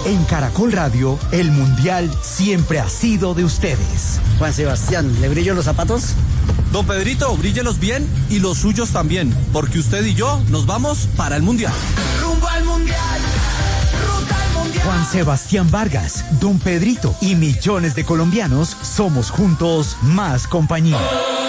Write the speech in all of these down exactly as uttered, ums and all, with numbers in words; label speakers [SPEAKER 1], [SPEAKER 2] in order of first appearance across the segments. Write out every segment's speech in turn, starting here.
[SPEAKER 1] En Caracol Radio, el Mundial siempre ha sido de ustedes.
[SPEAKER 2] Juan Sebastián, ¿le brillo los zapatos?
[SPEAKER 3] Don Pedrito, bríllelos bien y los suyos también, porque usted y yo nos vamos para el Mundial.
[SPEAKER 4] Rumbo al Mundial, ruta al Mundial.
[SPEAKER 1] Juan Sebastián Vargas, Don Pedrito y millones de colombianos somos juntos más compañía.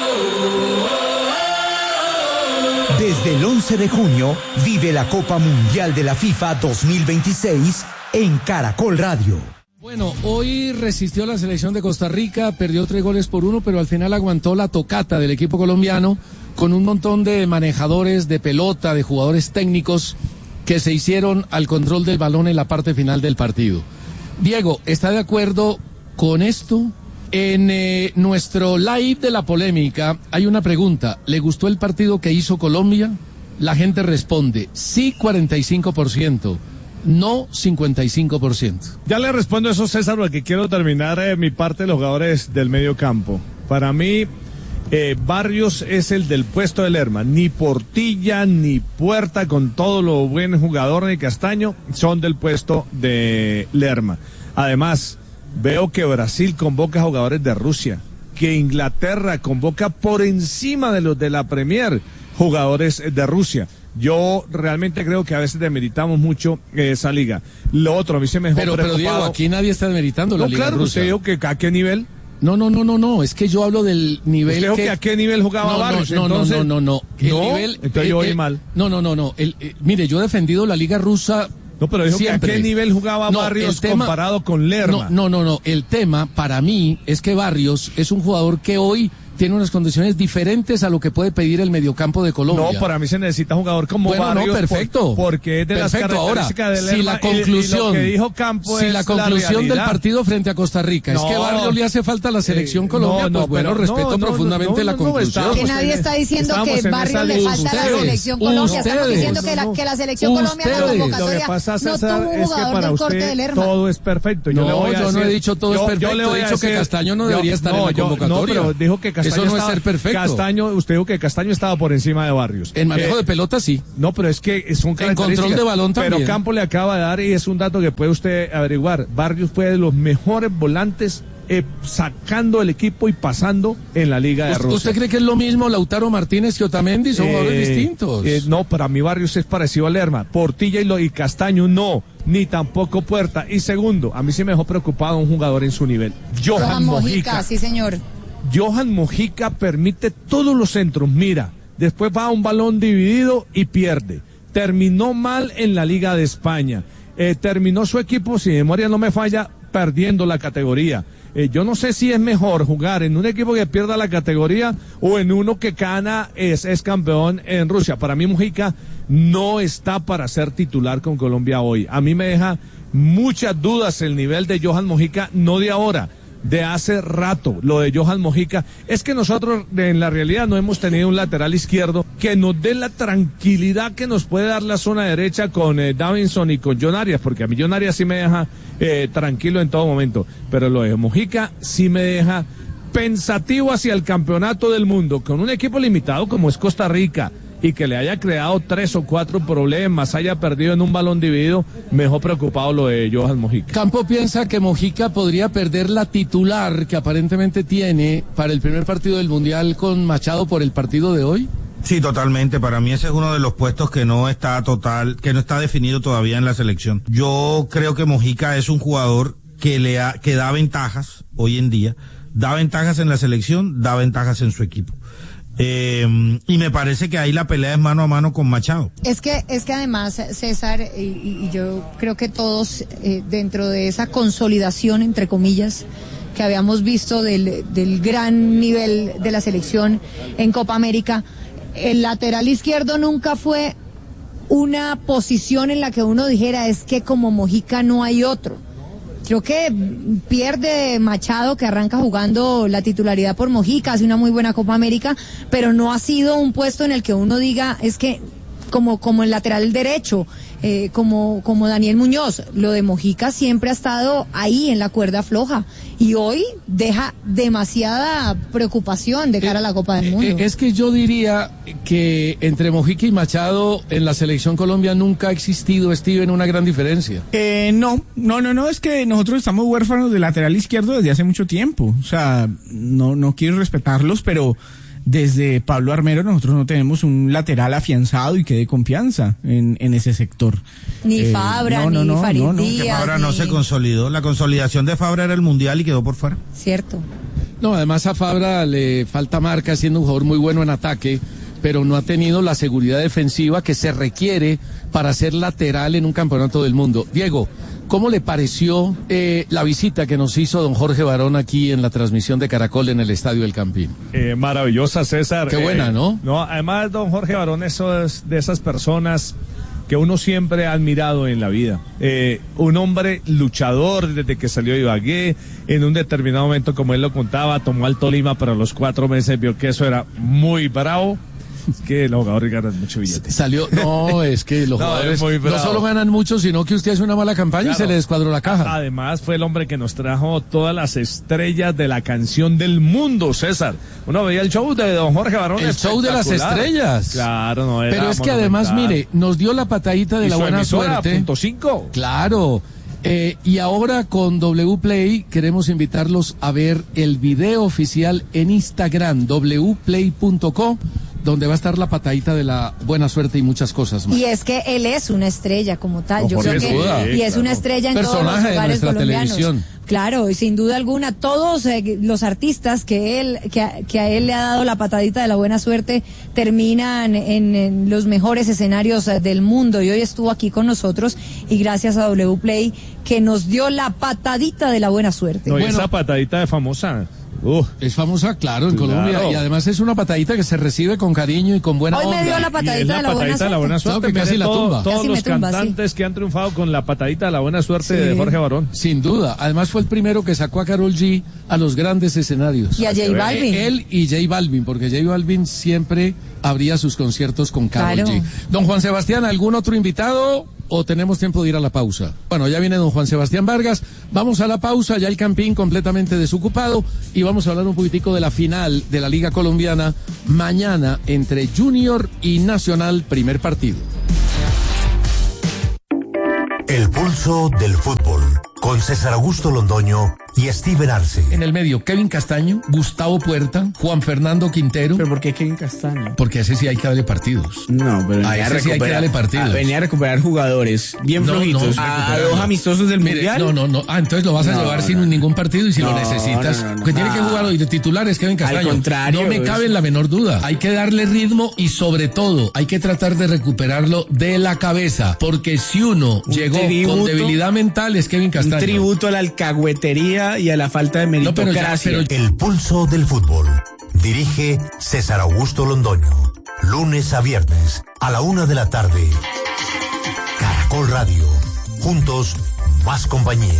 [SPEAKER 1] Desde el once de junio, vive la Copa Mundial de la FIFA dos mil veintiséis en Caracol Radio.
[SPEAKER 5] Bueno, hoy resistió la selección de Costa Rica, perdió tres goles por uno, pero al final aguantó la tocata del equipo colombiano con un montón de manejadores de pelota, de jugadores técnicos que se hicieron al control del balón en la parte final del partido. Diego, ¿está de acuerdo con esto? En eh, nuestro live de la polémica hay una pregunta. ¿Le gustó el partido que hizo Colombia? La gente responde sí, cuarenta y cinco por ciento. No, cincuenta y cinco por ciento.
[SPEAKER 6] Ya le respondo eso, César, porque quiero terminar eh, mi parte de los jugadores del medio campo. Para mí, eh, Barrios es el del puesto de Lerma. Ni Portilla, ni Puerta, con todo lo buen jugador, ni Castaño, son del puesto de Lerma. Además, veo que Brasil convoca jugadores de Rusia, que Inglaterra convoca por encima de los de la Premier jugadores de Rusia. Yo realmente creo que a veces demeritamos mucho esa liga. Lo otro, a mí se me dejó
[SPEAKER 5] pero,
[SPEAKER 6] preocupado.
[SPEAKER 5] Pero Diego, aquí nadie está demeritando la
[SPEAKER 6] no,
[SPEAKER 5] liga
[SPEAKER 6] claro,
[SPEAKER 5] rusa.
[SPEAKER 6] Usted dijo que a qué nivel.
[SPEAKER 5] No, no, no, no, no, es que yo hablo del nivel.
[SPEAKER 6] ¿Usted dijo
[SPEAKER 5] que...
[SPEAKER 6] que a qué nivel jugaba
[SPEAKER 5] no,
[SPEAKER 6] Barrios?
[SPEAKER 5] No, no,
[SPEAKER 6] entonces...
[SPEAKER 5] no, no, no, no. El
[SPEAKER 6] ¿No?
[SPEAKER 5] nivel,
[SPEAKER 6] entonces
[SPEAKER 5] el,
[SPEAKER 6] yo oí
[SPEAKER 5] el,
[SPEAKER 6] mal.
[SPEAKER 5] No, no, no, no. El, el, mire, yo he defendido la liga rusa.
[SPEAKER 6] No, pero dijo
[SPEAKER 5] siempre.
[SPEAKER 6] que a qué nivel jugaba
[SPEAKER 5] no,
[SPEAKER 6] Barrios
[SPEAKER 5] tema,
[SPEAKER 6] comparado con Lerma.
[SPEAKER 5] No, no, no, no. El tema para mí es que Barrios es un jugador que hoy tiene unas condiciones diferentes a lo que puede pedir el mediocampo de Colombia.
[SPEAKER 6] No, para mí se necesita un jugador como
[SPEAKER 5] bueno,
[SPEAKER 6] Barrios.
[SPEAKER 5] No, perfecto.
[SPEAKER 6] Por, porque es de
[SPEAKER 5] perfecto.
[SPEAKER 6] las características
[SPEAKER 5] Ahora,
[SPEAKER 6] de Lerma.
[SPEAKER 5] Si la conclusión,
[SPEAKER 6] y, y lo que dijo Campo
[SPEAKER 5] si
[SPEAKER 6] es
[SPEAKER 5] la conclusión
[SPEAKER 6] la
[SPEAKER 5] del partido frente a Costa Rica no, es que Barrios le hace falta a la selección eh, Colombia, no, no, pues bueno, pero, respeto no, profundamente no, la conclusión.
[SPEAKER 7] Que nadie está diciendo que Barrios le falta a la selección Colombia. Estamos diciendo que la, que la selección Colombia en la convocatoria no tuvo un jugador del corte de Lerma.
[SPEAKER 6] Todo es perfecto.
[SPEAKER 5] No, yo no he dicho todo es perfecto. He dicho que Castaño no debería estar en la convocatoria.
[SPEAKER 6] No, pero dijo que Castaño
[SPEAKER 5] eso no es ser perfecto.
[SPEAKER 6] Castaño, usted dijo que Castaño estaba por encima de Barrios.
[SPEAKER 5] En manejo eh, de pelota sí.
[SPEAKER 6] No, pero es que es un
[SPEAKER 5] en control de balón también.
[SPEAKER 6] Pero Campo le acaba de dar y es un dato que puede usted averiguar. Barrios fue de los mejores volantes eh, sacando el equipo y pasando en la Liga de Rusia.
[SPEAKER 5] ¿Usted cree que es lo mismo Lautaro Martínez que Otamendi? Son eh, jugadores distintos.
[SPEAKER 6] Eh, no, para mí Barrios es parecido a Lerma. Portilla y, lo, y Castaño no, ni tampoco Puerta. Y segundo, a mí sí me dejó preocupado un jugador en su nivel. Johan, Johan Mojica. Mojica.
[SPEAKER 7] Sí, señor.
[SPEAKER 6] Johan Mojica permite todos los centros, mira, después va a un balón dividido y pierde. Terminó mal en la Liga de España. Eh, terminó su equipo, si mi memoria no me falla, perdiendo la categoría. Eh, yo no sé si es mejor jugar en un equipo que pierda la categoría o en uno que gana, es, es campeón en Rusia. Para mí Mojica no está para ser titular con Colombia hoy. A mí me deja muchas dudas el nivel de Johan Mojica, no de ahora, de hace rato. Lo de Johan Mojica es que nosotros en la realidad no hemos tenido un lateral izquierdo que nos dé la tranquilidad que nos puede dar la zona derecha con eh, Davinson y con John Arias, porque a mí John Arias sí me deja eh, tranquilo en todo momento, pero lo de Mojica sí me deja pensativo hacia el campeonato del mundo con un equipo limitado como es Costa Rica, y que le haya creado tres o cuatro problemas, haya perdido en un balón dividido, me dejó preocupado lo de Johan Mojica.
[SPEAKER 5] Campo piensa que Mojica podría perder la titular que aparentemente tiene para el primer partido del Mundial con Machado por el partido de hoy.
[SPEAKER 8] Sí, totalmente. Para mí ese es uno de los puestos que no está total, que no está definido todavía en la selección. Yo creo que Mojica es un jugador que le ha, que da ventajas hoy en día, da ventajas en la selección, da ventajas en su equipo. Eh, y me parece que ahí la pelea es mano a mano con Machado.
[SPEAKER 7] Es que, es que además, César, y, y yo creo que todos, eh, dentro de esa consolidación, entre comillas, que habíamos visto del, del gran nivel de la selección en Copa América, el lateral izquierdo nunca fue una posición en la que uno dijera, es que como Mojica no hay otro. Creo que pierde Machado, que arranca jugando la titularidad por Mojica, hace una muy buena Copa América, pero no ha sido un puesto en el que uno diga, es que como como el lateral derecho, eh, como como Daniel Muñoz. Lo de Mojica siempre ha estado ahí en la cuerda floja y hoy deja demasiada preocupación de cara a la Copa del Mundo.
[SPEAKER 5] Es que yo diría que entre Mojica y Machado en la selección Colombia nunca ha existido, Steven, una gran diferencia.
[SPEAKER 9] Eh, no, no, no, no, es que nosotros estamos huérfanos de lateral izquierdo desde hace mucho tiempo. O sea, no, no quiero respetarlos, pero desde Pablo Armero nosotros no tenemos un lateral afianzado y que dé confianza en, en ese sector.
[SPEAKER 7] Ni
[SPEAKER 9] eh,
[SPEAKER 7] Fabra,
[SPEAKER 9] no, no,
[SPEAKER 7] ni
[SPEAKER 9] no,
[SPEAKER 7] Farid
[SPEAKER 9] no, no,
[SPEAKER 7] Díaz.
[SPEAKER 8] Que Fabra
[SPEAKER 7] ni...
[SPEAKER 8] no se consolidó. La consolidación de Fabra era el Mundial y quedó por fuera.
[SPEAKER 7] Cierto.
[SPEAKER 5] No, además a Fabra le falta marca, siendo un jugador muy bueno en ataque, pero no ha tenido la seguridad defensiva que se requiere para ser lateral en un campeonato del mundo. Diego, ¿cómo le pareció eh, la visita que nos hizo don Jorge Barón aquí en la transmisión de Caracol en el Estadio El Campín?
[SPEAKER 6] Eh, maravillosa, César.
[SPEAKER 5] Qué buena,
[SPEAKER 6] eh,
[SPEAKER 5] ¿no?
[SPEAKER 6] No, además, don Jorge Barón, eso es de esas personas que uno siempre ha admirado en la vida. Eh, un hombre luchador desde que salió de Ibagué, en un determinado momento, como él lo contaba, tomó al Tolima, pero a los cuatro meses vio que eso era muy bravo. Es que los jugadores ganan mucho billete.
[SPEAKER 5] Salió, no, es que los
[SPEAKER 6] No,
[SPEAKER 5] jugadores
[SPEAKER 6] es muy
[SPEAKER 5] no
[SPEAKER 6] bravo.
[SPEAKER 5] solo ganan mucho, sino que usted hace una mala campaña
[SPEAKER 6] Claro.
[SPEAKER 5] y se le descuadró la caja.
[SPEAKER 6] Además fue el hombre que nos trajo todas las estrellas de la canción del mundo, César. Uno veía el show de don Jorge Barón.
[SPEAKER 5] El show de las
[SPEAKER 6] espectacular.
[SPEAKER 5] estrellas.
[SPEAKER 6] Claro, no era
[SPEAKER 5] Pero es que además,
[SPEAKER 6] monumental.
[SPEAKER 5] mire, nos dio la patadita de
[SPEAKER 6] Y
[SPEAKER 5] la
[SPEAKER 6] su
[SPEAKER 5] buena
[SPEAKER 6] emisora,
[SPEAKER 5] suerte.
[SPEAKER 6] punto cinco.
[SPEAKER 5] Claro. Eh, y ahora con W Play queremos invitarlos a ver el video oficial en Instagram, w play punto co, donde va a estar la patadita de la buena suerte y muchas cosas más.
[SPEAKER 7] Y es que él es una estrella como tal,
[SPEAKER 5] No,
[SPEAKER 7] yo
[SPEAKER 5] por
[SPEAKER 7] creo
[SPEAKER 5] sin
[SPEAKER 7] que
[SPEAKER 5] duda.
[SPEAKER 7] y es
[SPEAKER 6] claro.
[SPEAKER 7] una estrella en
[SPEAKER 5] Personaje
[SPEAKER 7] todos los
[SPEAKER 5] de
[SPEAKER 7] hogares
[SPEAKER 5] nuestra
[SPEAKER 7] colombianos.
[SPEAKER 5] televisión.
[SPEAKER 7] Claro, y sin duda alguna todos eh, los artistas que él que a, que a él le ha dado la patadita de la buena suerte terminan en, en los mejores escenarios eh, del mundo y hoy estuvo aquí con nosotros y gracias a W Play que nos dio la patadita de la buena suerte.
[SPEAKER 6] No, y
[SPEAKER 5] Bueno.
[SPEAKER 6] esa patadita de famosa. Uh,
[SPEAKER 5] Es famosa, claro, en
[SPEAKER 6] Claro.
[SPEAKER 5] Colombia, y además es una patadita que se recibe con cariño y con buena
[SPEAKER 7] Hoy
[SPEAKER 5] onda.
[SPEAKER 7] me dio la
[SPEAKER 6] y es
[SPEAKER 7] patadita de la buena
[SPEAKER 6] patadita de la buena
[SPEAKER 7] suerte.
[SPEAKER 6] suerte.
[SPEAKER 5] Claro que casi
[SPEAKER 6] Mire,
[SPEAKER 5] la
[SPEAKER 6] todo-
[SPEAKER 5] tumba.
[SPEAKER 6] Todos
[SPEAKER 7] Casi
[SPEAKER 6] los
[SPEAKER 7] me tumba,
[SPEAKER 6] cantantes que han triunfado con la patadita de la buena suerte
[SPEAKER 7] Sí.
[SPEAKER 6] de Jorge Barón.
[SPEAKER 5] Sin duda, además fue el primero que sacó a Karol G a los grandes escenarios.
[SPEAKER 7] Y a J Balvin.
[SPEAKER 5] Eh, Él y J Balvin, porque J Balvin siempre abría sus conciertos con Karol
[SPEAKER 7] Claro.
[SPEAKER 5] G. Don Juan Sebastián, ¿algún otro invitado o tenemos tiempo de ir a la pausa? Bueno, ya viene don Juan Sebastián Vargas, vamos a la pausa, ya el Campín completamente desocupado y vamos a hablar un poquitico de la final de la Liga Colombiana mañana entre Junior y Nacional, primer partido.
[SPEAKER 10] El pulso del fútbol, con César Augusto Londoño y Steven Arce.
[SPEAKER 5] En el medio, Kevin Castaño, Gustavo Puerta, Juan Fernando Quintero.
[SPEAKER 9] ¿Pero por qué Kevin Castaño?
[SPEAKER 5] Porque a ese sí hay que darle partidos.
[SPEAKER 9] No, pero
[SPEAKER 5] A
[SPEAKER 9] venía
[SPEAKER 5] ese sí hay que
[SPEAKER 9] recuperar-
[SPEAKER 5] darle partidos.
[SPEAKER 9] a- venía a recuperar jugadores bien
[SPEAKER 5] No,
[SPEAKER 9] flojitos.
[SPEAKER 5] no,
[SPEAKER 9] a, a
[SPEAKER 5] recuperarlo.
[SPEAKER 9] dos amistosos del
[SPEAKER 5] Mire,
[SPEAKER 9] Mundial.
[SPEAKER 5] no, no, no. Ah, entonces lo vas a
[SPEAKER 9] No,
[SPEAKER 5] llevar
[SPEAKER 9] no.
[SPEAKER 5] sin ningún partido y si lo
[SPEAKER 9] No,
[SPEAKER 5] necesitas.
[SPEAKER 9] no, no, no.
[SPEAKER 5] que tiene que
[SPEAKER 9] Ah.
[SPEAKER 5] jugar hoy de titulares, Kevin Castaño.
[SPEAKER 9] Al contrario,
[SPEAKER 5] No me
[SPEAKER 9] es-
[SPEAKER 5] cabe la menor duda. Hay que darle ritmo y sobre todo hay que tratar de recuperarlo de la cabeza. Porque si uno
[SPEAKER 9] Un
[SPEAKER 5] llegó
[SPEAKER 9] tributo-
[SPEAKER 5] con debilidad mental es Kevin
[SPEAKER 9] Un
[SPEAKER 5] Castaño.
[SPEAKER 9] tributo a la alcahuetería y a la falta de
[SPEAKER 5] No, pero ya,
[SPEAKER 9] meritocracia.
[SPEAKER 5] pero
[SPEAKER 10] El pulso del fútbol. Dirige César Augusto Londoño. Lunes a viernes a la una de la tarde. Caracol Radio. Juntos, más compañía.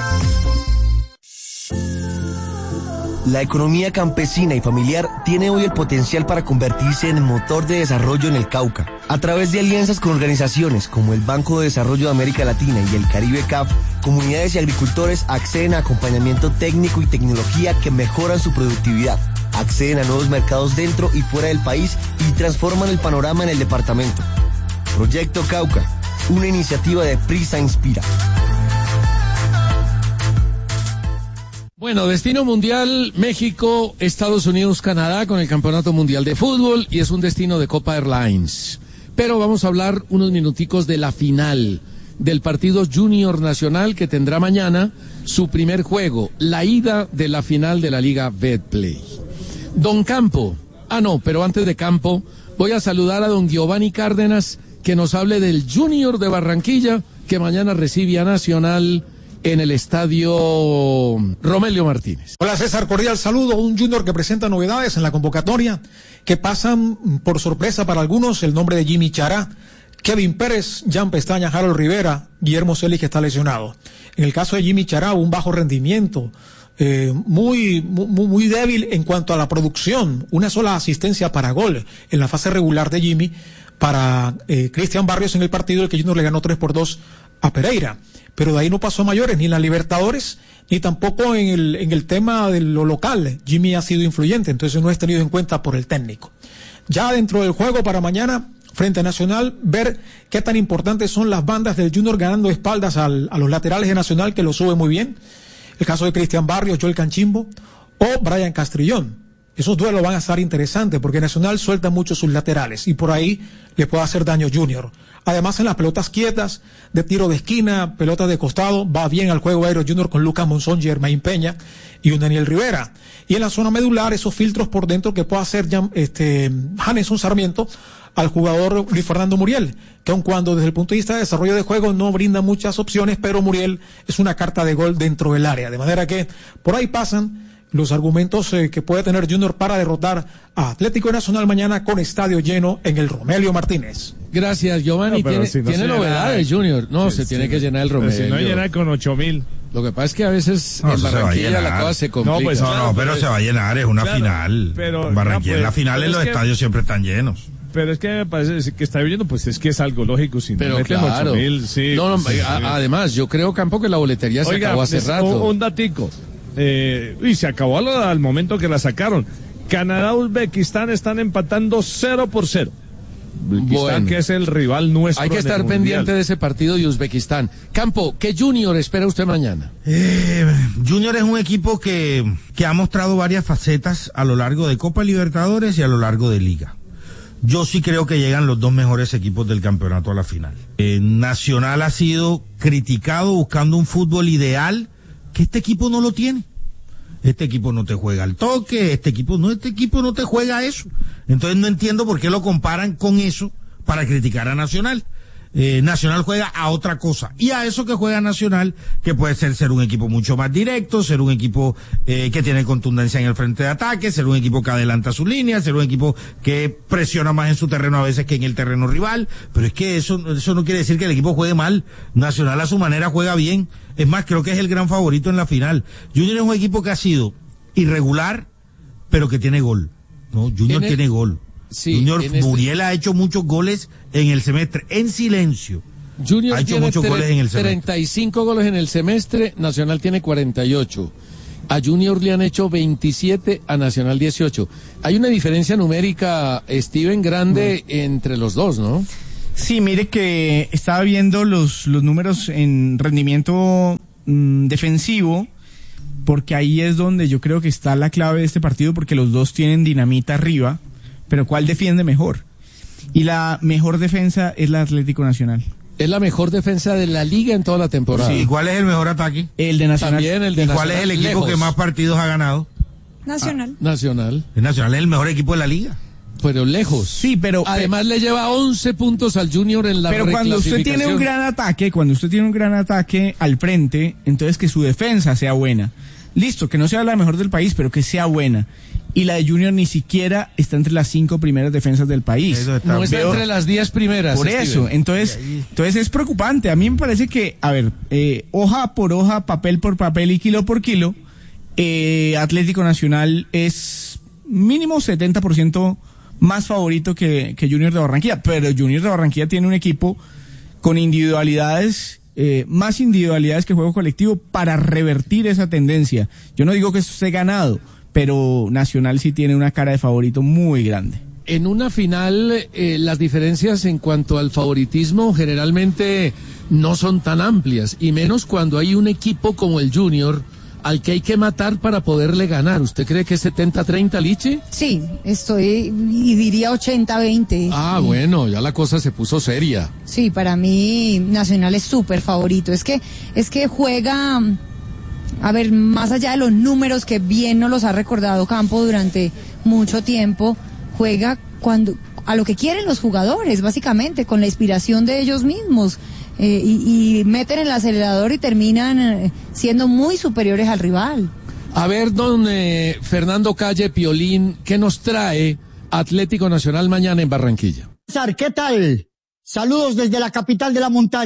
[SPEAKER 11] La economía campesina y familiar tiene hoy el potencial para convertirse en el motor de desarrollo en el Cauca. A través de alianzas con organizaciones como el Banco de Desarrollo de América Latina y el Caribe C A F, comunidades y agricultores acceden a acompañamiento técnico y tecnología que mejoran su productividad, acceden a nuevos mercados dentro y fuera del país y transforman el panorama en el departamento. Proyecto Cauca, una iniciativa de Prisa Inspira.
[SPEAKER 5] Bueno, destino mundial, México, Estados Unidos, Canadá con el Campeonato Mundial de Fútbol y es un destino de Copa Airlines. Pero vamos a hablar unos minuticos de la final del partido Junior Nacional que tendrá mañana su primer juego, la ida de la final de la Liga Betplay. Don Campo, ah no, pero antes de Campo voy a saludar a don Giovanni Cárdenas que nos hable del Junior de Barranquilla que mañana recibe a Nacional en el estadio Romelio Martínez.
[SPEAKER 12] Hola César, cordial saludo. Un Junior que presenta novedades en la convocatoria que pasan por sorpresa para algunos el nombre de Jimmy Chará, Kevin Pérez, Jan Pestaña, Harold Rivera, Guillermo Celis que está lesionado. En el caso de Jimmy Chará, un bajo rendimiento, eh, muy, muy, muy débil en cuanto a la producción, una sola asistencia para gol en la fase regular de Jimmy, para eh, Cristian Barrios en el partido, el que Junior le ganó tres por dos a Pereira. Pero de ahí no pasó a mayores, ni en la Libertadores, ni tampoco en el, en el tema de lo local. Jimmy ha sido influyente, entonces no es tenido en cuenta por el técnico. Ya dentro del juego para mañana, frente a Nacional, ver qué tan importantes son las bandas del Junior ganando espaldas al, a los laterales de Nacional, que lo sube muy bien. El caso de Cristian Barrios, Joel Canchimbo o Brian Castrillón. Esos duelos van a estar interesantes porque Nacional suelta mucho sus laterales y por ahí le puede hacer daño Junior. Además, en las pelotas quietas, de tiro de esquina, pelotas de costado, va bien al juego aéreo Junior con Lucas Monzón, Germain Peña y un Daniel Rivera. Y en la zona medular, esos filtros por dentro que puede hacer este, Janeson Sarmiento al jugador Luis Fernando Muriel, que aun cuando desde el punto de vista de desarrollo de juego no brinda muchas opciones, pero Muriel es una carta de gol dentro del área. De manera que por ahí pasan los argumentos eh, que puede tener Junior para derrotar a Atlético Nacional mañana con estadio lleno en el Romelio Martínez.
[SPEAKER 5] Gracias, Giovanni.
[SPEAKER 6] No,
[SPEAKER 5] tiene
[SPEAKER 6] si no
[SPEAKER 5] tiene novedades, Junior. No,
[SPEAKER 6] sí,
[SPEAKER 5] se
[SPEAKER 6] sí,
[SPEAKER 5] tiene
[SPEAKER 6] sí,
[SPEAKER 5] que llenar el Romelio.
[SPEAKER 6] Si no llena con ocho mil.
[SPEAKER 5] Lo que pasa es que a veces
[SPEAKER 8] No,
[SPEAKER 5] en
[SPEAKER 8] se
[SPEAKER 5] Barranquilla la cosa se complica.
[SPEAKER 8] No, pues, no,
[SPEAKER 6] claro,
[SPEAKER 8] no, pero
[SPEAKER 6] pero-
[SPEAKER 8] se va a llenar, es una
[SPEAKER 6] claro,
[SPEAKER 8] final.
[SPEAKER 6] pero-
[SPEAKER 8] Barranquilla,
[SPEAKER 6] no, pues,
[SPEAKER 8] las finales,
[SPEAKER 6] pero
[SPEAKER 8] los
[SPEAKER 6] es que-
[SPEAKER 8] estadios siempre están llenos.
[SPEAKER 6] Pero es que me parece que está viendo, pues es que es algo lógico. Si
[SPEAKER 5] Pero
[SPEAKER 6] no meten
[SPEAKER 5] claro.
[SPEAKER 6] ocho mil, sí.
[SPEAKER 5] no, no,
[SPEAKER 6] pues, sí,
[SPEAKER 5] a-
[SPEAKER 6] sí.
[SPEAKER 5] además, yo creo, Campo, que la boletería se
[SPEAKER 6] Oiga,
[SPEAKER 5] acabó hace
[SPEAKER 6] es-
[SPEAKER 5] rato.
[SPEAKER 6] Un, un datico. Eh, y se acabó al, al momento que la sacaron. Canadá, Uzbekistán están empatando cero por cero. Uzbekistán,
[SPEAKER 5] Bueno.
[SPEAKER 6] que es el rival nuestro.
[SPEAKER 5] Hay que
[SPEAKER 6] en el
[SPEAKER 5] estar
[SPEAKER 6] Mundial.
[SPEAKER 5] pendiente de ese partido de Uzbekistán. Campo, ¿qué Junior espera usted mañana?
[SPEAKER 8] Eh, Junior es un equipo que, que ha mostrado varias facetas a lo largo de Copa Libertadores y a lo largo de Liga. Yo sí creo que llegan los dos mejores equipos del campeonato a la final. Eh, Nacional ha sido criticado buscando un fútbol ideal que este equipo no lo tiene. Este equipo no te juega al toque, este equipo no, este equipo no te juega eso. Entonces no entiendo por qué lo comparan con eso para criticar a Nacional. Eh, Nacional juega a otra cosa, y a eso que juega Nacional, que puede ser ser un equipo mucho más directo, ser un equipo eh, que tiene contundencia en el frente de ataque, ser un equipo que adelanta sus líneas, ser un equipo que presiona más en su terreno a veces que en el terreno rival. Pero es que eso, eso no quiere decir que el equipo juegue mal. Nacional a su manera juega bien. Es más, creo que es el gran favorito en la final. Junior es un equipo que ha sido irregular, pero que tiene gol. ¿No? Junior
[SPEAKER 5] el-
[SPEAKER 8] tiene gol.
[SPEAKER 5] Sí,
[SPEAKER 8] Junior
[SPEAKER 5] en este-
[SPEAKER 8] Muriel ha hecho muchos goles en el semestre, en silencio.
[SPEAKER 5] Junior
[SPEAKER 8] Ha hecho
[SPEAKER 5] tiene
[SPEAKER 8] muchos
[SPEAKER 5] tre-
[SPEAKER 8] goles en el semestre.
[SPEAKER 5] treinta y cinco goles en el semestre, Nacional tiene cuarenta y ocho. A Junior le han hecho veintisiete, a Nacional dieciocho. Hay una diferencia numérica, Steven, grande entre los dos, ¿no?
[SPEAKER 9] Sí, mire que estaba viendo los, los números en rendimiento mm, defensivo, porque ahí es donde yo creo que está la clave de este partido, porque los dos tienen dinamita arriba, pero ¿cuál defiende mejor? Y la mejor defensa es la Atlético Nacional.
[SPEAKER 5] Es la mejor defensa de la liga en toda la temporada.
[SPEAKER 8] ¿Y cuál es el mejor ataque?
[SPEAKER 9] El de Nacional.
[SPEAKER 5] También el de
[SPEAKER 8] ¿Y cuál
[SPEAKER 5] Nacional,
[SPEAKER 8] es el equipo
[SPEAKER 5] lejos.
[SPEAKER 8] que más partidos ha ganado?
[SPEAKER 7] Nacional.
[SPEAKER 5] Nacional,
[SPEAKER 8] El Nacional es el mejor equipo de la liga.
[SPEAKER 5] pero lejos.
[SPEAKER 9] Sí, pero...
[SPEAKER 5] Además le lleva once puntos al Junior en la
[SPEAKER 9] Pero cuando usted tiene un
[SPEAKER 5] reclasificación.
[SPEAKER 9] gran ataque, cuando usted tiene un gran ataque al frente, entonces que su defensa sea buena. Listo, que no sea la mejor del país, pero que sea buena. Y la de Junior ni siquiera está entre las cinco primeras defensas del país.
[SPEAKER 8] Eso está
[SPEAKER 5] No está
[SPEAKER 9] Veo-
[SPEAKER 5] entre las diez primeras.
[SPEAKER 9] Por
[SPEAKER 5] Steven.
[SPEAKER 9] eso, entonces, entonces es preocupante. A mí me parece que, a ver, eh, hoja por hoja, papel por papel y kilo por kilo, eh, Atlético Nacional es mínimo setenta por ciento más favorito que, que Junior de Barranquilla. Pero Junior de Barranquilla tiene un equipo con individualidades, eh, más individualidades que juego colectivo para revertir esa tendencia. Yo no digo que esto esté ganado, pero Nacional sí tiene una cara de favorito muy grande.
[SPEAKER 5] En una final, eh, las diferencias en cuanto al favoritismo generalmente no son tan amplias, y menos cuando hay un equipo como el Junior al que hay que matar para poderle ganar. ¿Usted cree que es setenta treinta, Liche?
[SPEAKER 7] Sí, estoy, y diría ochenta veinte.
[SPEAKER 5] Ah, bueno, ya la cosa se puso seria.
[SPEAKER 7] Sí, para mí Nacional es súper favorito. Es que, es que juega, a ver, más allá de los números que bien nos los ha recordado Campo durante mucho tiempo, juega cuando a lo que quieren los jugadores, básicamente, con la inspiración de ellos mismos. Eh, y, y meten el acelerador y terminan eh, siendo muy superiores al rival.
[SPEAKER 5] A ver, don eh, Fernando Calle Piolín, ¿qué nos trae Atlético Nacional mañana en Barranquilla?
[SPEAKER 2] César, ¿qué tal? Saludos desde la capital de la montaña.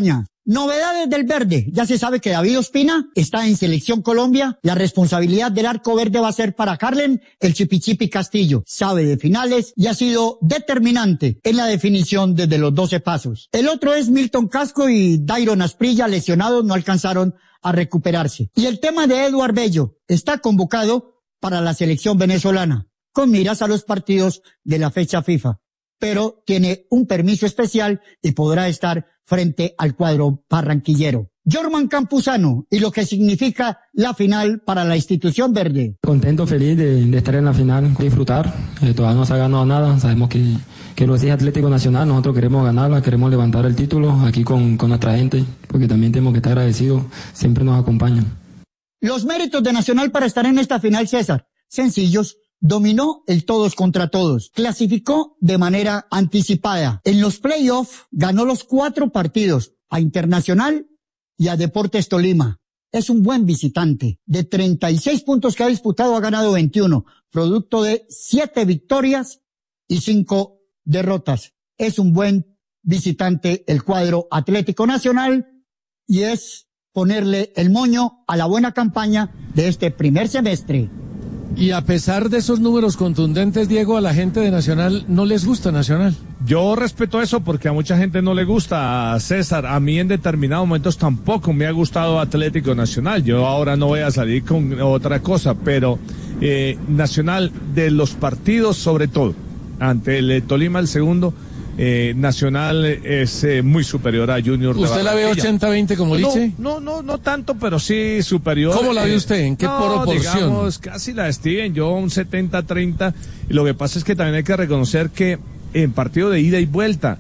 [SPEAKER 13] Novedades del verde. Ya se sabe que David Ospina está en Selección Colombia. La responsabilidad del arco verde va a ser para Harlen, el Chipichipi Castillo. Sabe de finales y ha sido determinante en la definición desde los doce pasos. El otro es Milton Casco y Dairon Asprilla, lesionados, no alcanzaron a recuperarse. Y el tema de Eduard Bello está convocado para la selección venezolana, con miras a los partidos de la fecha FIFA. Pero tiene un permiso especial y podrá estar frente al cuadro barranquillero. Jorman Campuzano y lo que significa la final para la institución verde.
[SPEAKER 14] Contento, feliz de, de estar en la final, disfrutar. Eh, todavía no se ha ganado nada, sabemos que, que lo es Atlético Nacional, nosotros queremos ganarla, queremos levantar el título aquí con, con nuestra gente, porque también tenemos que estar agradecidos, siempre nos acompañan.
[SPEAKER 13] Los méritos de Nacional para estar en esta final, César, sencillos. Dominó el todos contra todos, clasificó de manera anticipada. En los playoffs ganó los cuatro partidos, a Internacional y a Deportes Tolima. Es un buen visitante. De treinta y seis puntos que ha disputado, ha ganado veintiuno, producto de siete victorias y cinco derrotas. Es un buen visitante el cuadro Atlético Nacional y es ponerle el moño a la buena campaña de este primer semestre.
[SPEAKER 5] Y a pesar de esos números contundentes, Diego, a la gente de Nacional no les gusta Nacional.
[SPEAKER 6] Yo respeto eso porque a mucha gente no le gusta, a César. A mí en determinados momentos tampoco me ha gustado Atlético Nacional. Yo ahora no voy a salir con otra cosa, pero eh, Nacional, de los partidos sobre todo, ante el Tolima el segundo, Eh, Nacional es eh, muy superior a Junior.
[SPEAKER 5] ¿Usted la ve ochenta veinte como Liche?
[SPEAKER 6] No, no, no, no tanto, pero sí superior.
[SPEAKER 5] ¿Cómo la ve usted? ¿En qué
[SPEAKER 6] no,
[SPEAKER 5] proporción?
[SPEAKER 6] Digamos, casi la de Steven, yo un setenta treinta. Y lo que pasa es que también hay que reconocer que en partido de ida y vuelta,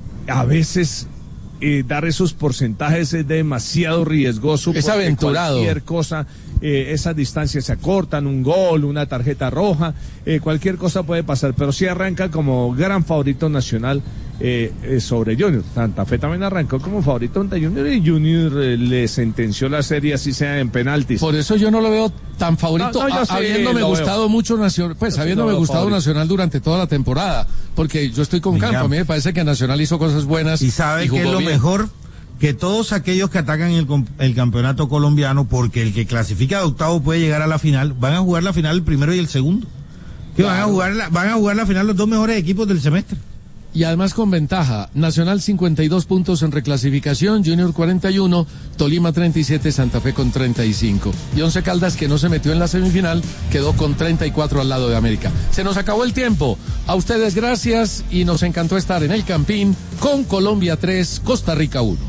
[SPEAKER 6] a veces eh, dar esos porcentajes es demasiado riesgoso.
[SPEAKER 5] Es aventurado.
[SPEAKER 6] Cualquier cosa, eh, esas distancias se acortan, un gol, una tarjeta roja, eh, cualquier cosa puede pasar, pero sí arranca como gran favorito Nacional eh, eh, sobre Junior. Santa Fe también arrancó como favorito ante Junior y Junior eh, le sentenció la serie, así sea en penaltis.
[SPEAKER 5] Por eso yo no lo veo tan favorito,
[SPEAKER 6] no, no,
[SPEAKER 5] a,
[SPEAKER 6] sí,
[SPEAKER 5] habiéndome gustado veo. mucho Nacional, pues yo habiéndome sí gustado favorito. Nacional durante toda la temporada, porque yo estoy con Campo, a mí me parece que Nacional hizo cosas buenas.
[SPEAKER 8] Y sabe y que es lo bien. mejor, que todos aquellos que atacan el, el campeonato colombiano, porque el que clasifica de octavo puede llegar a la final, van a jugar la final el primero y el segundo. Que claro. van a jugar la, van a jugar la final los dos mejores equipos del semestre.
[SPEAKER 5] Y además con ventaja, Nacional cincuenta y dos puntos en reclasificación, Junior cuarenta y uno, Tolima treinta y siete, Santa Fe con treinta y cinco. Y Once Caldas, que no se metió en la semifinal, quedó con treinta y cuatro al lado de América. Se nos acabó el tiempo. A ustedes gracias y nos encantó estar en el Campín con Colombia tres, Costa Rica uno.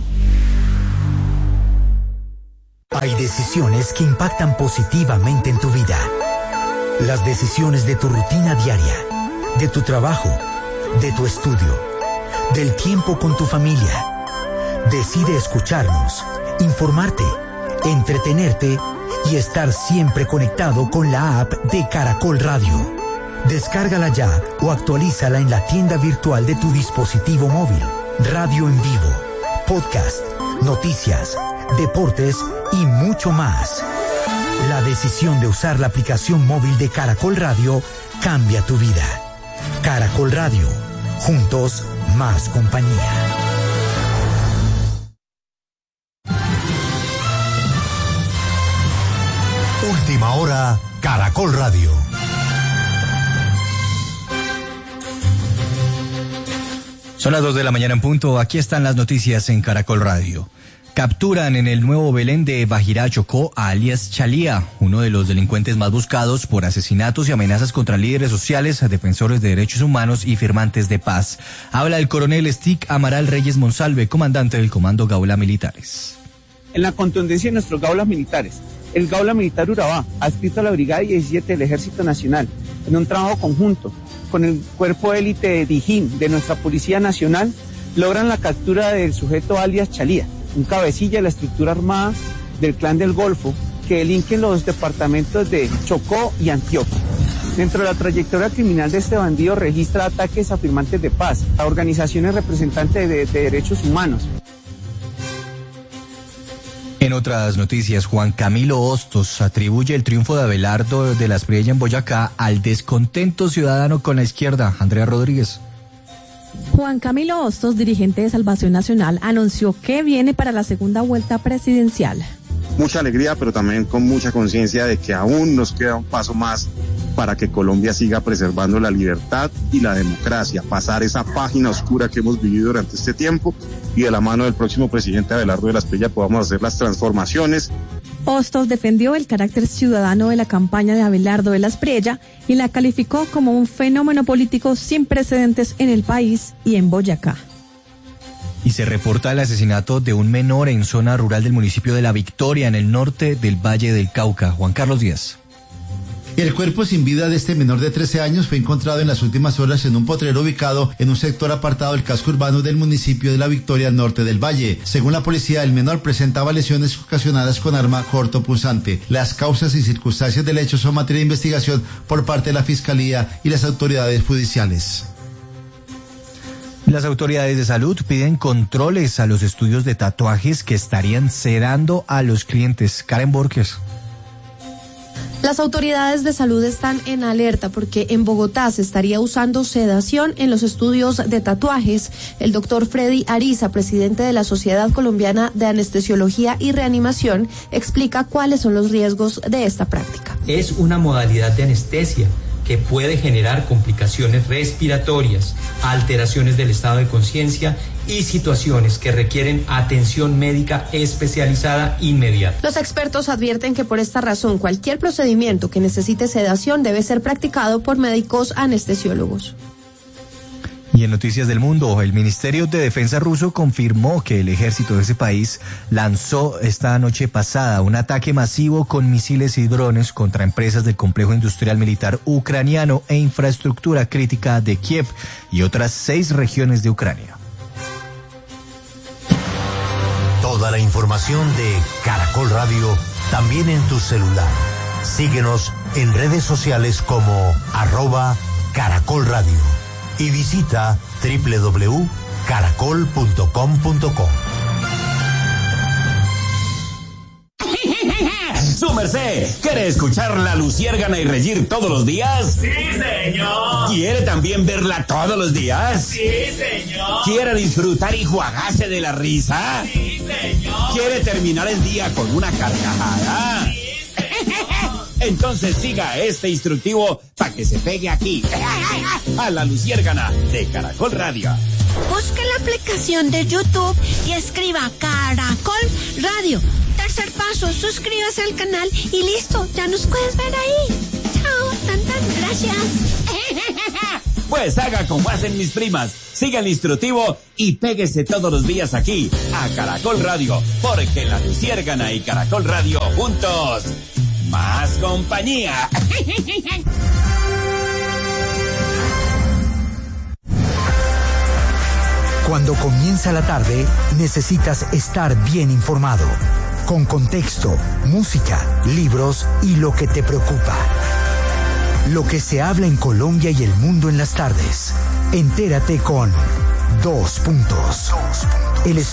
[SPEAKER 1] Hay decisiones que impactan positivamente en tu vida. Las decisiones de tu rutina diaria, de tu trabajo, de tu estudio, del tiempo con tu familia. Decide escucharnos, informarte, entretenerte y estar siempre conectado con la app de Caracol Radio. Descárgala ya o actualízala en la tienda virtual de tu dispositivo móvil. Radio en vivo, podcast, noticias, deportes y mucho más. La decisión de usar la aplicación móvil de Caracol Radio cambia tu vida. Caracol Radio, juntos más compañía.
[SPEAKER 10] Última hora, Caracol Radio.
[SPEAKER 15] Son las dos de la mañana en punto, aquí están las noticias en Caracol Radio. Capturan en el Nuevo Belén de Bajirá, Chocó, a alias Chalía, uno de los delincuentes más buscados por asesinatos y amenazas contra líderes sociales, defensores de derechos humanos y firmantes de paz. Habla el coronel Stick Amaral Reyes Monsalve, comandante del Comando Gaula Militares.
[SPEAKER 16] En la contundencia de nuestros gaulas militares, el Gaula Militar Urabá, adscrito a la Brigada diecisiete del Ejército Nacional, en un trabajo conjunto con el cuerpo élite de Dijín de nuestra Policía Nacional, logran la captura del sujeto alias Chalía, un cabecilla de la estructura armada del Clan del Golfo que delinque en los departamentos de Chocó y Antioquia. Dentro de la trayectoria criminal de este bandido registra ataques a firmantes de paz, a organizaciones representantes de, de derechos humanos.
[SPEAKER 15] En otras noticias, Juan Camilo Hostos atribuye el triunfo de Abelardo de las Priella en Boyacá al descontento ciudadano con la izquierda. Andrea Rodríguez.
[SPEAKER 17] Juan Camilo Hostos, dirigente de Salvación Nacional, anunció que viene para la segunda vuelta presidencial.
[SPEAKER 18] Mucha alegría, pero también con mucha conciencia de que aún nos queda un paso más para que Colombia siga preservando la libertad y la democracia, pasar esa página oscura que hemos vivido durante este tiempo y de la mano del próximo presidente Abelardo de la Espriella podamos hacer las transformaciones.
[SPEAKER 17] Hostos defendió el carácter ciudadano de la campaña de Abelardo de la Espriella y la calificó como un fenómeno político sin precedentes en el país y en Boyacá.
[SPEAKER 15] Y se reporta el asesinato de un menor en zona rural del municipio de La Victoria, en el norte del Valle del Cauca. Juan Carlos Díaz.
[SPEAKER 19] El cuerpo sin vida de este menor de trece años fue encontrado en las últimas horas en un potrero ubicado en un sector apartado del casco urbano del municipio de La Victoria, al norte del valle. Según la policía, el menor presentaba lesiones ocasionadas con arma cortopunzante. Las causas y circunstancias del hecho son materia de investigación por parte de la Fiscalía y las autoridades judiciales.
[SPEAKER 15] Las autoridades de salud piden controles a los estudios de tatuajes que estarían sedando a los clientes. Karen Borges.
[SPEAKER 20] Las autoridades de salud están en alerta porque en Bogotá se estaría usando sedación en los estudios de tatuajes. El doctor Freddy Ariza, presidente de la Sociedad Colombiana de Anestesiología y Reanimación, explica cuáles son los riesgos de esta práctica.
[SPEAKER 21] Es una modalidad de anestesia que puede generar complicaciones respiratorias, alteraciones del estado de conciencia y situaciones que requieren atención médica especializada inmediata.
[SPEAKER 20] Los expertos advierten que por esta razón cualquier procedimiento que necesite sedación debe ser practicado por médicos anestesiólogos.
[SPEAKER 15] Y en Noticias del Mundo, el Ministerio de Defensa ruso confirmó que el ejército de ese país lanzó esta noche pasada un ataque masivo con misiles y drones contra empresas del complejo industrial militar ucraniano e infraestructura crítica de Kiev y otras seis regiones de Ucrania.
[SPEAKER 10] Toda la información de Caracol Radio también en tu celular. Síguenos en redes sociales como arroba Caracol Radio. Y visita doble u doble u doble u punto caracol punto com punto co.
[SPEAKER 22] Su merced, ¿quiere escuchar La Luciérgana y reír todos los días?
[SPEAKER 4] Sí, señor.
[SPEAKER 22] ¿Quiere también verla todos los días?
[SPEAKER 4] Sí, señor.
[SPEAKER 22] ¿Quiere disfrutar y juagarse de la risa?
[SPEAKER 4] Sí, señor.
[SPEAKER 22] ¿Quiere terminar el día con una carcajada?
[SPEAKER 4] Sí, señor.
[SPEAKER 22] Entonces siga este instructivo para que se pegue aquí, a La Luciérgana de Caracol Radio.
[SPEAKER 23] Busque la aplicación de YouTube y escriba Caracol Radio. Tercer paso, suscríbase al canal y listo, ya nos puedes ver ahí. Chao, tan tan, gracias.
[SPEAKER 22] Pues haga como hacen mis primas, siga el instructivo y péguese todos los días aquí, a Caracol Radio, porque La Luciérgana y Caracol Radio juntos, más compañía.
[SPEAKER 1] Cuando comienza la tarde, necesitas estar bien informado, con contexto, música, libros y lo que te preocupa. Lo que se habla en Colombia y el mundo en las tardes. Entérate con Dos Puntos. El